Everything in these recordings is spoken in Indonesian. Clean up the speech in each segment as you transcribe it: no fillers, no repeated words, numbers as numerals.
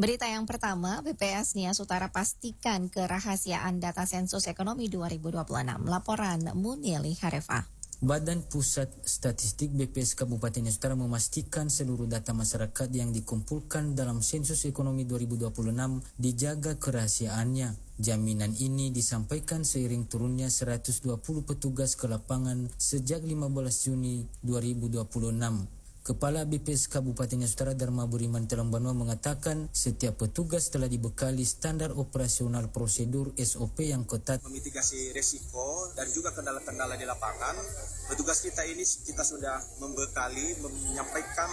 Berita yang pertama, BPS Nias Utara pastikan kerahasiaan data sensus ekonomi 2026. Laporan Munili Harefa. Badan Pusat Statistik BPS Kabupaten Nias Utara memastikan seluruh data masyarakat yang dikumpulkan dalam sensus ekonomi 2026 dijaga kerahasiaannya. Jaminan ini disampaikan seiring turunnya 120 petugas ke lapangan sejak 15 Juni 2026. Kepala BPS Kabupaten Nias Utara Dharma Buriman Telambanua mengatakan setiap petugas telah dibekali standar operasional prosedur SOP yang ketat. Memitigasi resiko dan juga kendala-kendala di lapangan, petugas kita ini kita sudah membekali, menyampaikan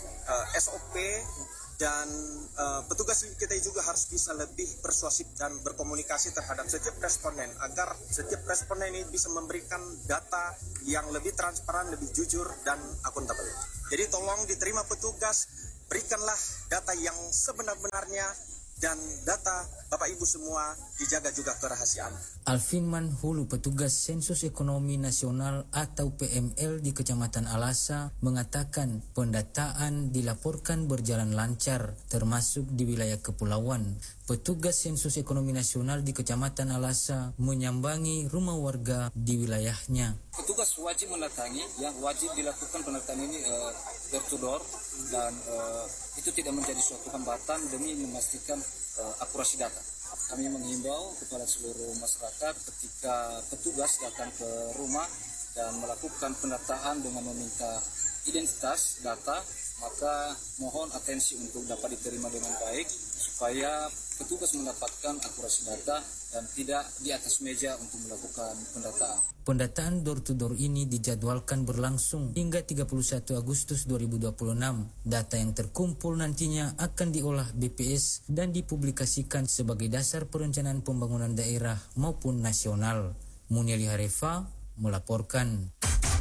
SOP dan petugas kita juga harus bisa lebih persuasif dan berkomunikasi terhadap setiap responden agar setiap responden ini bisa memberikan data yang lebih transparan, lebih jujur dan akuntabel. Jadi tolong diterima petugas, berikanlah data yang sebenar-benarnya dan data Bapak Ibu semua dijaga juga kerahasiaan. Alvin Manhulu, petugas Sensus Ekonomi Nasional atau PML di Kecamatan Alasa, mengatakan pendataan dilaporkan berjalan lancar termasuk di wilayah kepulauan. Petugas Sensus Ekonomi Nasional di Kecamatan Alasa menyambangi rumah warga di wilayahnya. Petugas wajib mendatangi, yang wajib dilakukan pendataan ini door to door dan itu tidak menjadi suatu hambatan demi memastikan akurasi data. Kami menghimbau kepada seluruh masyarakat ketika petugas datang ke rumah dan melakukan pendataan dengan meminta identitas data, maka mohon atensi untuk dapat diterima dengan baik supaya petugas mendapatkan akurasi data dan tidak di atas meja untuk melakukan pendataan. Pendataan door-to-door ini dijadwalkan berlangsung hingga 31 Agustus 2026. Data yang terkumpul nantinya akan diolah BPS dan dipublikasikan sebagai dasar perencanaan pembangunan daerah maupun nasional. Munili Harefa melaporkan.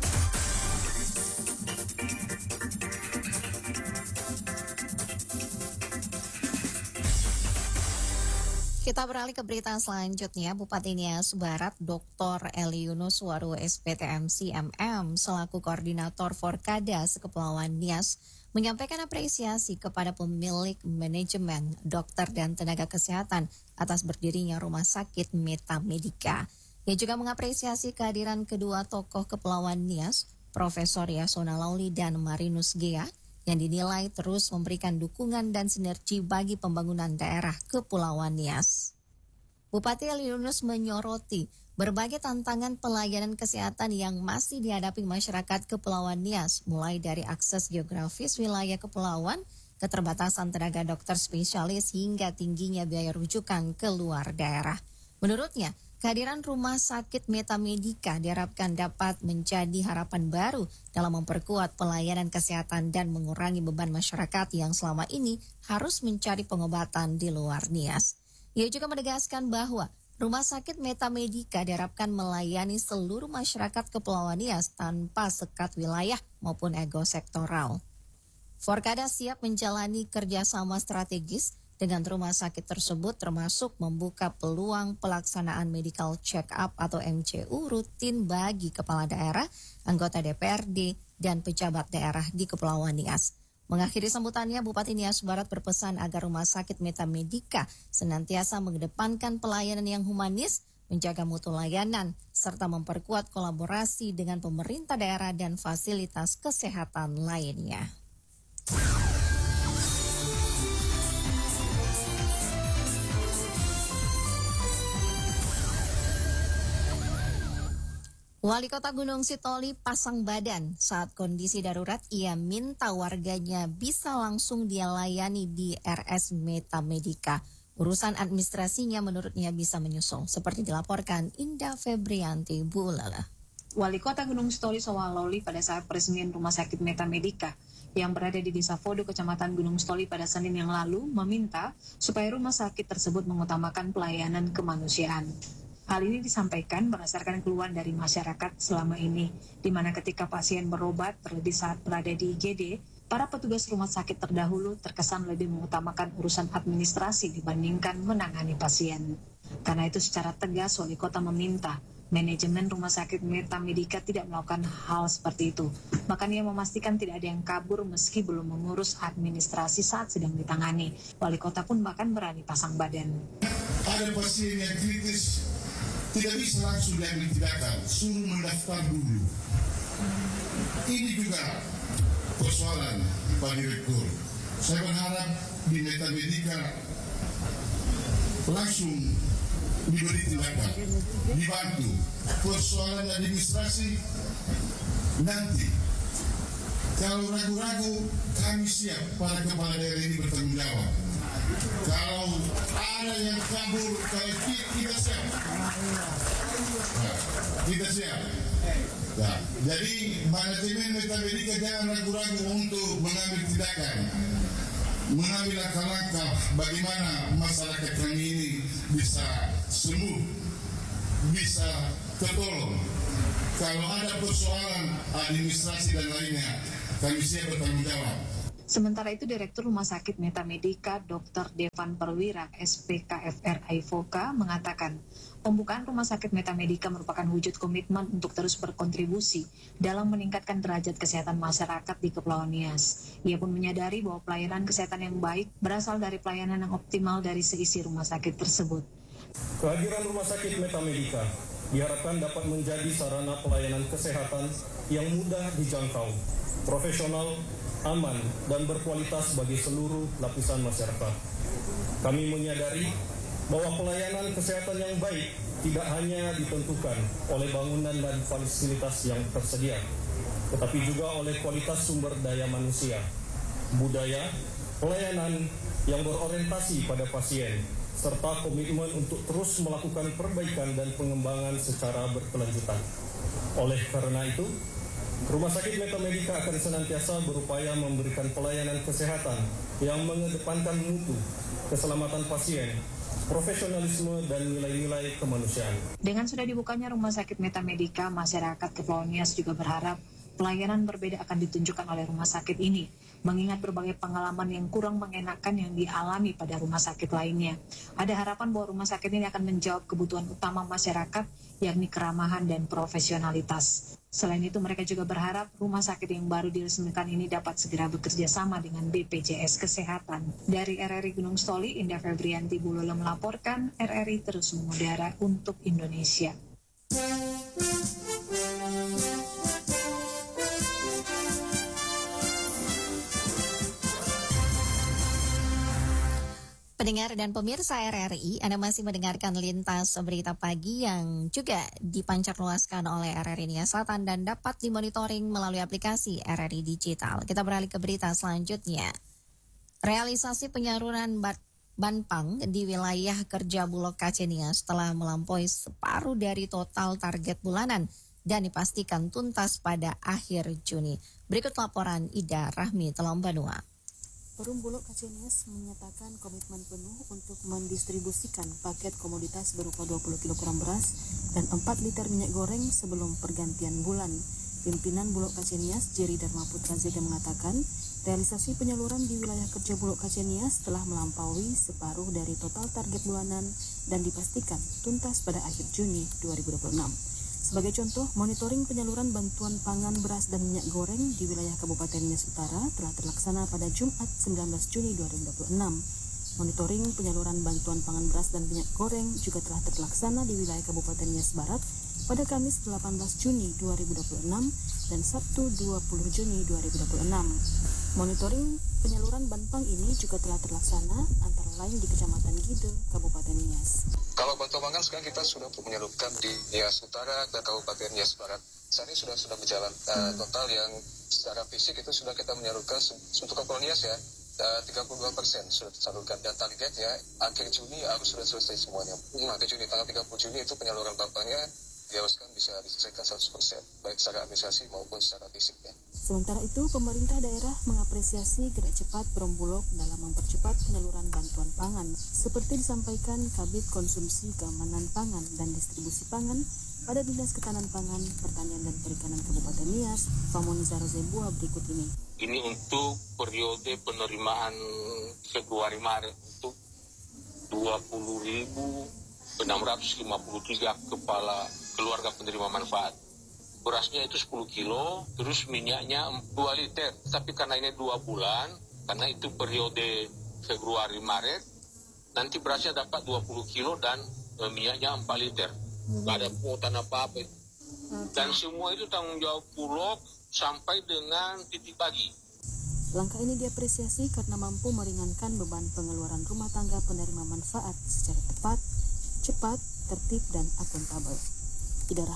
Kita beralih ke berita selanjutnya. Bupati Nias Barat Dr. Eli Yunus Waru SPTM CMM selaku koordinator Forkada Sekepulauan Nias menyampaikan apresiasi kepada pemilik manajemen, dokter dan tenaga kesehatan atas berdirinya Rumah Sakit Meta Medica. Ia juga mengapresiasi kehadiran kedua tokoh Kepulauan Nias, Profesor Yasona Lauli dan Marinus Gea, yang dinilai terus memberikan dukungan dan sinergi bagi pembangunan daerah Kepulauan Nias. Bupati Eli Yunus menyoroti berbagai tantangan pelayanan kesehatan yang masih dihadapi masyarakat Kepulauan Nias, mulai dari akses geografis wilayah kepulauan, keterbatasan tenaga dokter spesialis hingga tingginya biaya rujukan ke luar daerah. Menurutnya, kehadiran Rumah Sakit Meta Medica diharapkan dapat menjadi harapan baru dalam memperkuat pelayanan kesehatan dan mengurangi beban masyarakat yang selama ini harus mencari pengobatan di luar Nias. Ia juga menegaskan bahwa Rumah Sakit Meta Medica diharapkan melayani seluruh masyarakat Kepulauan Nias tanpa sekat wilayah maupun ego sektoral. Forkada siap menjalani kerjasama strategis dengan rumah sakit tersebut, termasuk membuka peluang pelaksanaan medical check-up atau MCU rutin bagi kepala daerah, anggota DPRD, dan pejabat daerah di Kepulauan Nias. Mengakhiri sambutannya, Bupati Nias Barat berpesan agar Rumah Sakit Meta Medica senantiasa mengedepankan pelayanan yang humanis, menjaga mutu layanan, serta memperkuat kolaborasi dengan pemerintah daerah dan fasilitas kesehatan lainnya. Wali Kota Gunung Sitoli pasang badan saat kondisi darurat. Ia minta warganya bisa langsung dia layani di RS Meta Medica. Urusan administrasinya menurutnya bisa menyusul, seperti dilaporkan Indah Febrianti Bulala. Wali Kota Gunung Sitoli Sowaloli pada saat peresmian Rumah Sakit Meta Medica yang berada di Desa Fodo, Kecamatan Gunung Sitoli pada Senin yang lalu meminta supaya rumah sakit tersebut mengutamakan pelayanan kemanusiaan. Hal ini disampaikan berdasarkan keluhan dari masyarakat selama ini, di mana ketika pasien berobat, terlebih saat berada di IGD, para petugas rumah sakit terdahulu terkesan lebih mengutamakan urusan administrasi dibandingkan menangani pasien. Karena itu secara tegas Wali Kota meminta Manajemen Rumah Sakit Meta Medica tidak melakukan hal seperti itu. Bahkan ia memastikan tidak ada yang kabur meski belum mengurus administrasi saat sedang ditangani. Wali kota pun bahkan berani pasang badan. Ada pasien yang kritis, tidak bisa langsung diambil tindakan, suruh mendaftar dulu. Ini juga persoalan Pak Direktur. Saya berharap di Meta Medica langsung diberi tindakan, dibantu. Persoalan administrasi nanti. Kalau ragu-ragu, kami siap para kepala daerah ini bertanggung jawab. Kalau ada yang kabur, kalau kita siap. Nah, kita siap. Nah, jadi manajemen Meta Medica jangan ragu-ragu untuk mengambil tindakan, mengambil langkah-langkah bagaimana masyarakat kami ini bisa sembuh, bisa tertolong. Kalau ada persoalan administrasi dan lainnya, kami siap bertanggung jawab. Sementara itu, Direktur Rumah Sakit Meta Medica, Dr. Devan Perwira, SPKFR Aifoka, mengatakan pembukaan Rumah Sakit Meta Medica merupakan wujud komitmen untuk terus berkontribusi dalam meningkatkan derajat kesehatan masyarakat di Kepulauan Nias. Ia pun menyadari bahwa pelayanan kesehatan yang baik berasal dari pelayanan yang optimal dari seisi rumah sakit tersebut. Kehadiran Rumah Sakit Meta Medica diharapkan dapat menjadi sarana pelayanan kesehatan yang mudah dijangkau, profesional, aman, dan berkualitas bagi seluruh lapisan masyarakat. Kami menyadari bahwa pelayanan kesehatan yang baik tidak hanya ditentukan oleh bangunan dan fasilitas yang tersedia, tetapi juga oleh kualitas sumber daya manusia, budaya, pelayanan yang berorientasi pada pasien, serta komitmen untuk terus melakukan perbaikan dan pengembangan secara berkelanjutan. Oleh karena itu, Rumah Sakit Meta Medica akan senantiasa berupaya memberikan pelayanan kesehatan yang mengedepankan mutu, keselamatan pasien, profesionalisme, dan nilai-nilai kemanusiaan. Dengan sudah dibukanya Rumah Sakit Meta Medica, masyarakat Kepulauan Nias juga berharap pelayanan berbeda akan ditunjukkan oleh rumah sakit ini, mengingat berbagai pengalaman yang kurang mengenakan yang dialami pada rumah sakit lainnya. Ada harapan bahwa rumah sakit ini akan menjawab kebutuhan utama masyarakat, yakni keramahan dan profesionalitas. Selain itu, mereka juga berharap rumah sakit yang baru diresmikan ini dapat segera bekerja sama dengan BPJS Kesehatan. Dari RRI Gunung Stoli, Indah Febrianti Bulolo melaporkan, RRI terus mengudara untuk Indonesia. Pendengar dan pemirsa RRI, Anda masih mendengarkan Lintas Berita Pagi yang juga dipancarluaskan oleh RRI Nias Selatan dan dapat dimonitoring melalui aplikasi RRI Digital. Kita beralih ke berita selanjutnya. Realisasi penyaluran Banpang di wilayah kerja Bulog KC Nias telah melampaui separuh dari total target bulanan dan dipastikan tuntas pada akhir Juni. Berikut laporan Ida Rahmi Telombanua. Perum Bulog KC Nias menyatakan komitmen penuh untuk mendistribusikan paket komoditas berupa 20 kg beras dan 4 liter minyak goreng sebelum pergantian bulan. Pimpinan Bulog KC Nias, Jerry Dharma Putra Zega mengatakan, realisasi penyaluran di wilayah kerja Bulog KC Nias telah melampaui separuh dari total target bulanan dan dipastikan tuntas pada akhir Juni 2026. Sebagai contoh, monitoring penyaluran bantuan pangan beras dan minyak goreng di wilayah Kabupaten Nias Utara telah terlaksana pada Jumat 19 Juni 2026. Monitoring penyaluran bantuan pangan beras dan minyak goreng juga telah terlaksana di wilayah Kabupaten Nias Barat pada Kamis 18 Juni 2026 dan Sabtu 20 Juni 2026. Monitoring penyaluran Banpang ini juga telah terlaksana antara lain di Kecamatan Gide, Kabupaten Nias. Kalau bantuan pangan sekarang kita sudah menyalurkan di Nias Utara dan Kabupaten Nias Barat. Saat ini sudah berjalan total yang secara fisik itu sudah kita menyalurkan untuk Kepulauan Nias ya 32% sudah tersalurkan dan targetnya akhir Juni harus sudah selesai semuanya. Akhir Juni tanggal 30 Juni itu penyaluran Banpangnya diharuskan bisa diselesaikan 100% baik secara administrasi maupun secara fisik ya. Sementara itu, pemerintah daerah mengapresiasi gerak cepat Perum Bulog dalam mempercepat penyaluran bantuan pangan, seperti disampaikan Kabid Konsumsi Keamanan Pangan dan Distribusi Pangan pada Dinas Ketahanan Pangan, Pertanian dan Perikanan Kabupaten Nias, Famoniza Rozebua berikut ini. Ini untuk periode penerimaan Februari-Maret untuk 20.653 kepala keluarga penerima manfaat. Berasnya itu 10 kilo, terus minyaknya 2 liter. Tapi karena ini 2 bulan, karena itu periode Februari Maret, nanti berasnya dapat 20 kilo dan minyaknya 4 liter. Nggak ada pungutan apa-apa. Dan semua itu tanggung jawab Bulog sampai dengan titik pagi. Langkah ini diapresiasi karena mampu meringankan beban pengeluaran rumah tangga penerima manfaat secara tepat, cepat, tertib, dan akuntabel. Tidak